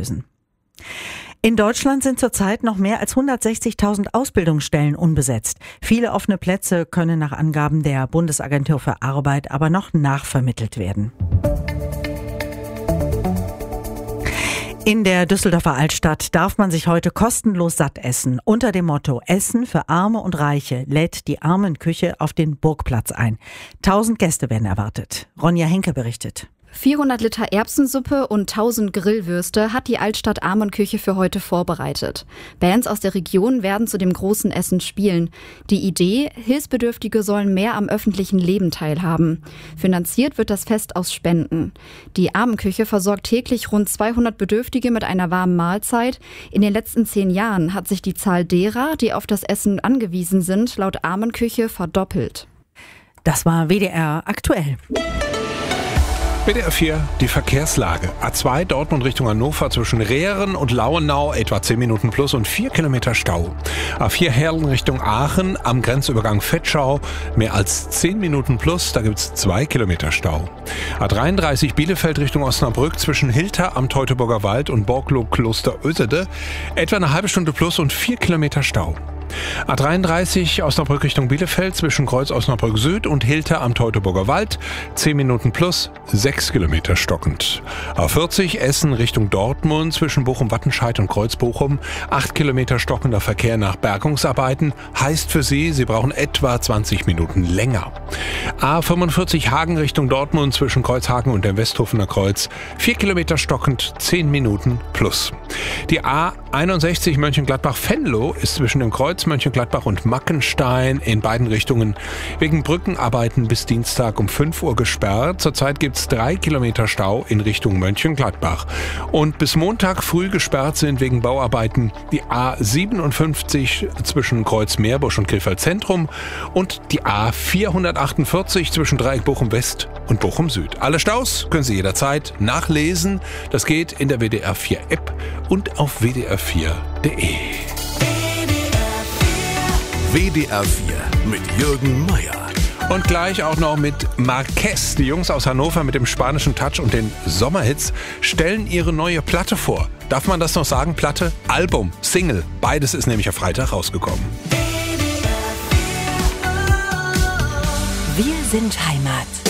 lösen. In Deutschland sind zurzeit noch mehr als 160.000 Ausbildungsstellen unbesetzt. Viele offene Plätze können nach Angaben der Bundesagentur für Arbeit aber noch nachvermittelt werden. In der Düsseldorfer Altstadt darf man sich heute kostenlos satt essen. Unter dem Motto Essen für Arme und Reiche lädt die Armenküche auf den Burgplatz ein. 1000 Gäste werden erwartet. Ronja Henke berichtet. 400 Liter Erbsensuppe und 1000 Grillwürste hat die Altstadt Armenküche für heute vorbereitet. Bands aus der Region werden zu dem großen Essen spielen. Die Idee, Hilfsbedürftige sollen mehr am öffentlichen Leben teilhaben. Finanziert wird das Fest aus Spenden. Die Armenküche versorgt täglich rund 200 Bedürftige mit einer warmen Mahlzeit. In den letzten 10 Jahren hat sich die Zahl derer, die auf das Essen angewiesen sind, laut Armenküche verdoppelt. Das war WDR aktuell. WDR 4, die Verkehrslage. A2 Dortmund Richtung Hannover zwischen Rehren und Lauenau etwa 10 Minuten plus und 4 Kilometer Stau. A4 Herlen Richtung Aachen am Grenzübergang Vetschau mehr als 10 Minuten plus, da gibt's 2 Kilometer Stau. A33 Bielefeld Richtung Osnabrück zwischen Hilter am Teutoburger Wald und Borglow Kloster Ösede etwa eine halbe Stunde plus und 4 Kilometer Stau. A33 Osnabrück Richtung Bielefeld zwischen Kreuz Osnabrück Süd und Hilter am Teutoburger Wald 10 Minuten plus, 6 Kilometer stockend. A40 Essen Richtung Dortmund zwischen Bochum-Wattenscheid und Kreuz-Bochum 8 Kilometer stockender Verkehr nach Bergungsarbeiten, heißt für Sie brauchen etwa 20 Minuten länger. A45 Hagen Richtung Dortmund zwischen Kreuzhagen und dem Westhofener Kreuz 4 Kilometer stockend, 10 Minuten plus. Die A61 Mönchengladbach-Venlo ist zwischen dem Kreuz Mönchengladbach und Mackenstein in beiden Richtungen wegen Brückenarbeiten bis Dienstag um 5 Uhr gesperrt. Zurzeit gibt es 3 Kilometer Stau in Richtung Mönchengladbach. Und bis Montag früh gesperrt sind wegen Bauarbeiten die A57 zwischen Kreuz Meerbusch und Krefeld Zentrum und die A448 zwischen Dreieck Bochum West und Bochum Süd. Alle Staus können Sie jederzeit nachlesen. Das geht in der WDR 4 App und auf wdr4.de. WDR 4 mit Jürgen Meier. Und gleich auch noch mit Marquez. Die Jungs aus Hannover mit dem spanischen Touch und den Sommerhits stellen ihre neue Platte vor. Darf man das noch sagen? Platte, Album, Single. Beides ist nämlich am Freitag rausgekommen. Wir sind Heimat.